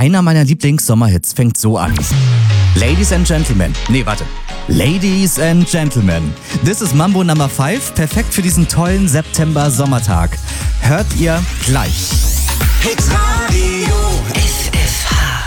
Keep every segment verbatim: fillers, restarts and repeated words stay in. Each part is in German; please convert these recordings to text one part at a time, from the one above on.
Einer meiner Lieblings-Sommerhits fängt so an. Ladies and Gentlemen. Nee, warte. Ladies and Gentlemen. This is Mambo Number five. Perfekt für diesen tollen September-Sommertag. Hört ihr gleich. Hitradio F F H.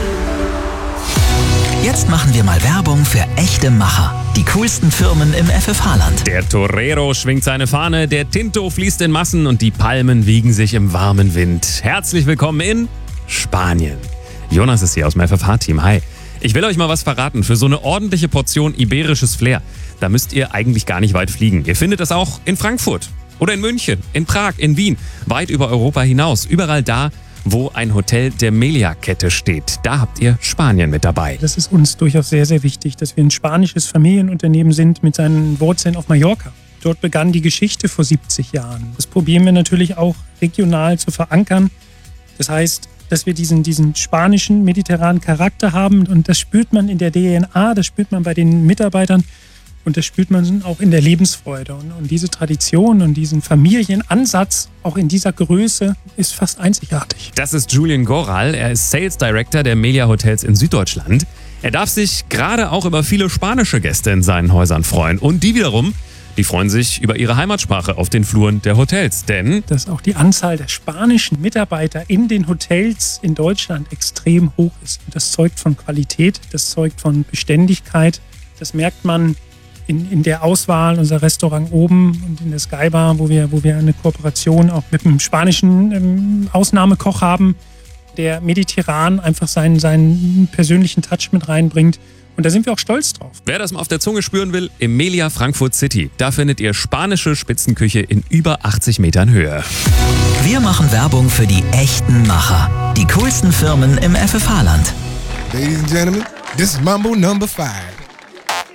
Jetzt machen wir mal Werbung für echte Macher. Die coolsten Firmen im F F H-Land. Der Torero schwingt seine Fahne, der Tinto fließt in Massen und die Palmen wiegen sich im warmen Wind. Herzlich willkommen in Spanien. Jonas ist hier aus dem F F H-Team. Hi. Ich will euch mal was verraten. Für so eine ordentliche Portion iberisches Flair, da müsst ihr eigentlich gar nicht weit fliegen. Ihr findet das auch in Frankfurt oder in München, in Prag, in Wien, weit über Europa hinaus. Überall da, wo ein Hotel der Meliá-Kette steht. Da habt ihr Spanien mit dabei. Das ist uns durchaus sehr, sehr wichtig, dass wir ein spanisches Familienunternehmen sind mit seinen Wurzeln auf Mallorca. Dort begann die Geschichte vor siebzig Jahren. Das probieren wir natürlich auch regional zu verankern. Das heißt, dass wir diesen, diesen spanischen, mediterranen Charakter haben und das spürt man in der D N A, das spürt man bei den Mitarbeitern und das spürt man auch in der Lebensfreude. Und, und diese Tradition und diesen Familienansatz, auch in dieser Größe, ist fast einzigartig. Das ist Julian Goral, er ist Sales Director der Meliá Hotels in Süddeutschland. Er darf sich gerade auch über viele spanische Gäste in seinen Häusern freuen. Und die wiederum, die freuen sich über ihre Heimatsprache auf den Fluren der Hotels. Denn dass auch die Anzahl der spanischen Mitarbeiter in den Hotels in Deutschland extrem hoch ist. Und das zeugt von Qualität, das zeugt von Beständigkeit. Das merkt man in, in der Auswahl unser Restaurant oben und in der Skybar, wo wir, wo wir eine Kooperation auch mit einem spanischen ähm, Ausnahmekoch haben, der mediterran einfach seinen, seinen persönlichen Touch mit reinbringt. Und da sind wir auch stolz drauf. Wer das mal auf der Zunge spüren will, im Meliá Frankfurt City, da findet ihr spanische Spitzenküche in über achtzig Metern Höhe. Wir machen Werbung für die echten Macher. Die coolsten Firmen im F F H-Land. Ladies and gentlemen, this is Mambo Number five.